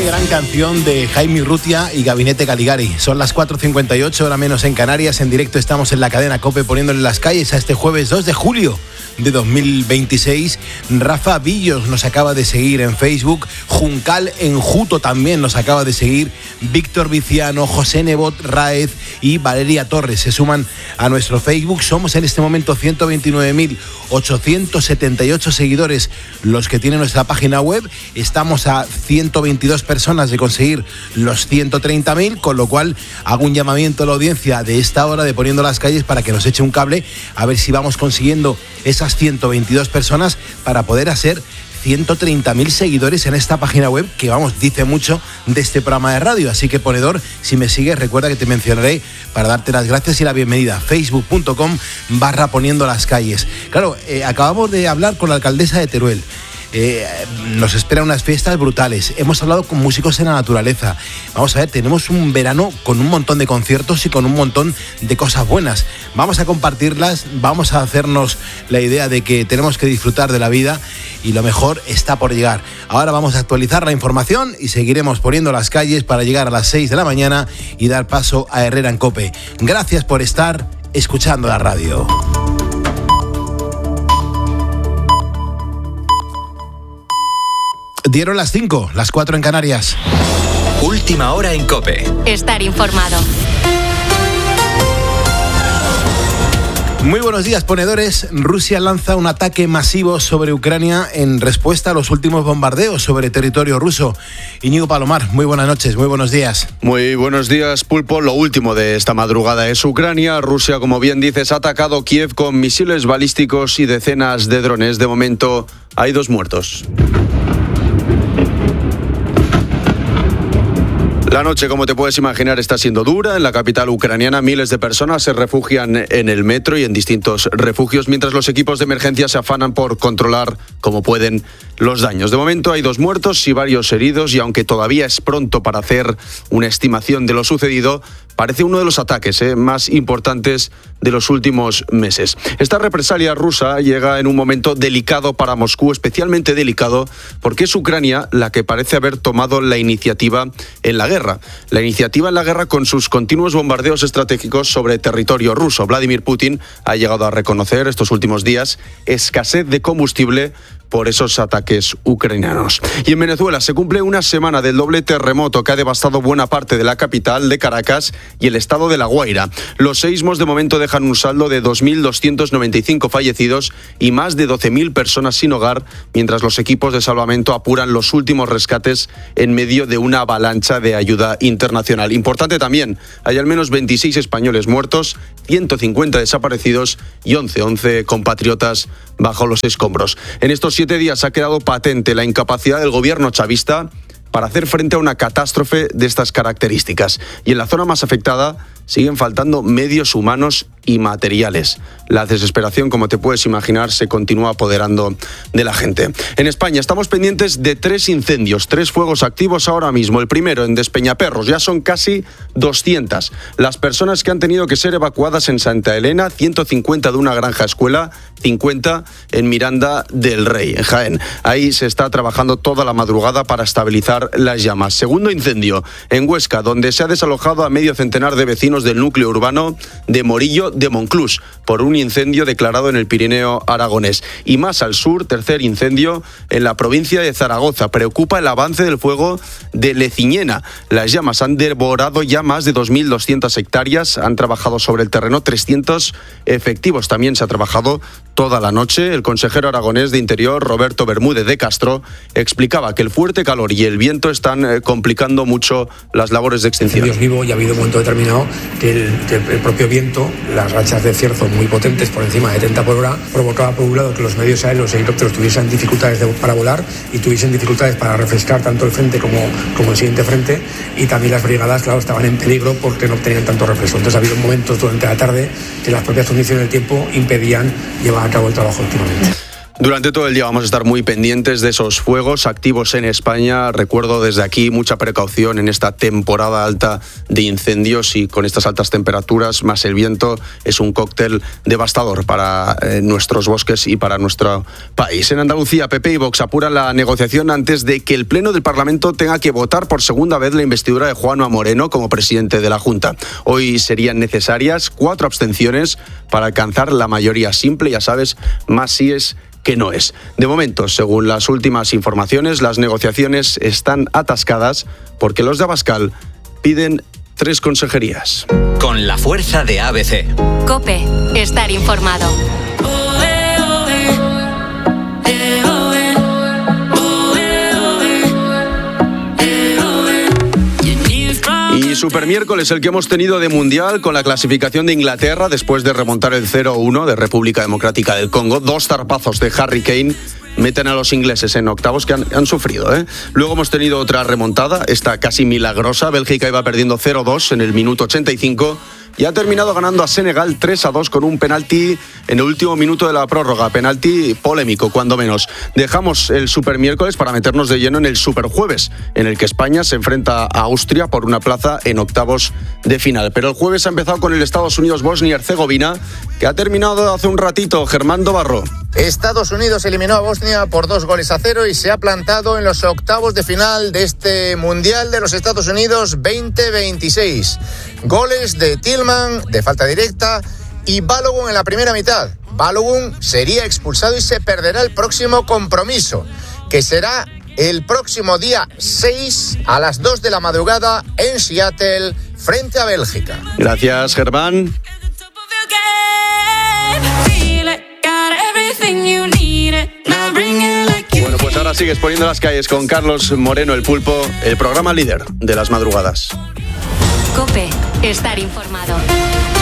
gran canción de Jaime Urrutia y Gabinete Caligari. Son las 4:58, hora menos en Canarias. En directo estamos en la cadena COPE poniéndole las calles a este jueves 2 de julio de 2026. Rafa Villos nos acaba de seguir en Facebook. Juncal Enjuto también nos acaba de seguir. Víctor Viciano, José Nebot Raez y Valeria Torres se suman a nuestro Facebook. Somos en este momento 129.878 seguidores los que tienen nuestra página web. Estamos a 122 personas de conseguir los 130.000, con lo cual hago un llamamiento a la audiencia de esta hora de Poniendo las Calles para que nos eche un cable a ver si vamos consiguiendo esas 122 personas para poder hacer 130.000 seguidores en esta página web que, vamos, dice mucho de este programa de radio. Así que, ponedor, si me sigues, recuerda que te mencionaré para darte las gracias y la bienvenida. Facebook.com/Poniendo las Calles. Claro, acabamos de hablar con la alcaldesa de Teruel. Nos esperan unas fiestas brutales. Hemos hablado con músicos en la naturaleza. Vamos a ver, tenemos un verano con un montón de conciertos y con un montón de cosas buenas. Vamos a compartirlas, vamos a hacernos la idea de que tenemos que disfrutar de la vida y lo mejor está por llegar. Ahora vamos a actualizar la información y seguiremos poniendo las calles para llegar a las 6 de la mañana y dar paso a Herrera en COPE. Gracias por estar escuchando la radio. Dieron las 5, las 4 en Canarias. Última hora en COPE. Estar informado. Muy buenos días, ponedores. Rusia lanza un ataque masivo sobre Ucrania en respuesta a los últimos bombardeos sobre territorio ruso. Íñigo Palomar, muy buenas noches, muy buenos días. Muy buenos días, Pulpo. Lo último de esta madrugada es Ucrania. Rusia, como bien dices, ha atacado Kiev con misiles balísticos y decenas de drones. De momento hay 2 muertos. La noche, como te puedes imaginar, está siendo dura. En la capital ucraniana, miles de personas se refugian en el metro y en distintos refugios, mientras los equipos de emergencia se afanan por controlar como pueden los daños. De momento hay 2 muertos y varios heridos, y aunque todavía es pronto para hacer una estimación de lo sucedido, parece uno de los ataques más importantes de los últimos meses. Esta represalia rusa llega en un momento delicado para Moscú, especialmente delicado porque es Ucrania la que parece haber tomado la iniciativa en la guerra. La iniciativa en la guerra con sus continuos bombardeos estratégicos sobre territorio ruso. Vladimir Putin ha llegado a reconocer estos últimos días escasez de combustible por esos ataques ucranianos. Y en Venezuela se cumple una semana del doble terremoto que ha devastado buena parte de la capital, de Caracas, y el estado de La Guaira. Los seísmos de momento dejan un saldo de 2.295 fallecidos y más de 12.000 personas sin hogar, mientras los equipos de salvamento apuran los últimos rescates en medio de una avalancha de ayuda internacional. Importante también, hay al menos 26 españoles muertos, 150 desaparecidos y 11 compatriotas bajo los escombros. En estos 7 días ha quedado patente la incapacidad del gobierno chavista para hacer frente a una catástrofe de estas características. Y en la zona más afectada siguen faltando medios humanos y materiales. La desesperación, como te puedes imaginar, se continúa apoderando de la gente. En España estamos pendientes de 3 incendios, 3 fuegos activos ahora mismo. El primero en Despeñaperros, ya son casi 200 las personas que han tenido que ser evacuadas en Santa Elena, 150 de una granja escuela, 50 en Miranda del Rey, en Jaén. Ahí se está trabajando toda la madrugada para estabilizar las llamas. Segundo incendio en Huesca, donde se ha desalojado a medio centenar de vecinos del núcleo urbano de Morillo de Monclús por un incendio declarado en el Pirineo aragonés. Y más al sur, tercer incendio en la provincia de Zaragoza. Preocupa el avance del fuego de Leciñena. Las llamas han devorado ya más de 2.200 hectáreas. Han trabajado sobre el terreno 300 efectivos. También se ha trabajado toda la noche. El consejero aragonés de Interior, Roberto Bermúdez de Castro, explicaba que el fuerte calor y el viento están complicando mucho las labores de extinción. Dios vivo, y ha habido un momento determinado que el propio viento, las rachas de cierzo muy potentes por encima de 30 por hora, provocaba por un lado que los medios aéreos, los helicópteros, tuviesen dificultades para volar y tuviesen dificultades para refrescar tanto el frente como el siguiente frente, y también las brigadas, claro, estaban en peligro porque no obtenían tanto refresco. Entonces ha habido momentos durante la tarde que las propias condiciones del tiempo impedían llevar a cabo el trabajo óptimamente. Durante todo el día vamos a estar muy pendientes de esos fuegos activos en España. Recuerdo desde aquí mucha precaución en esta temporada alta de incendios, y con estas altas temperaturas más el viento es un cóctel devastador para nuestros bosques y para nuestro país. En Andalucía, PP y Vox apuran la negociación antes de que el Pleno del Parlamento tenga que votar por segunda vez la investidura de Juanma Moreno como presidente de la Junta. Hoy serían necesarias 4 abstenciones para alcanzar la mayoría simple, ya sabes, más síes que no es. De momento, según las últimas informaciones, las negociaciones están atascadas porque los de Abascal piden 3 consejerías. Con la fuerza de ABC. COPE, estar informado. Y super miércoles el que hemos tenido de Mundial, con la clasificación de Inglaterra después de remontar el 0-1 de República Democrática del Congo. 2 zarpazos de Harry Kane meten a los ingleses en octavos, que han sufrido, ¿eh? Luego hemos tenido otra remontada, esta casi milagrosa. Bélgica iba perdiendo 0-2 en el minuto 85 y ha terminado ganando a Senegal 3-2 con un penalti en el último minuto de la prórroga. Penalti polémico, cuando menos. Dejamos el super miércoles para meternos de lleno en el super jueves, en el que España se enfrenta a Austria por una plaza en octavos de final. Pero el jueves ha empezado con el Estados Unidos-Bosnia y Herzegovina, que ha terminado hace un ratito. Germán Dobarro. Estados Unidos eliminó a Bosnia por 2-0 y se ha plantado en los octavos de final de este Mundial de los Estados Unidos 2026. Goles de Tillman, de falta directa, y Balogun en la primera mitad. Balogun sería expulsado y se perderá el próximo compromiso, que será el próximo día 6 a las 2 de la madrugada en Seattle, frente a Bélgica. Gracias, Germán. Bueno, pues ahora sigues poniendo las calles con Carlos Moreno, el Pulpo, el programa líder de las madrugadas. COPE, estar informado.